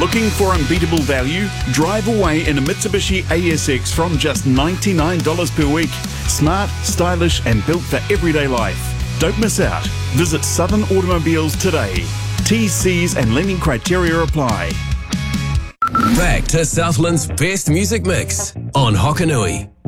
Looking for unbeatable value? Drive away in a Mitsubishi ASX from just $99 per week. Smart, stylish and built for everyday life. Don't miss out. Visit Southern Automobiles today. T's and lending criteria apply. Back to Southland's best music mix on Hokanui.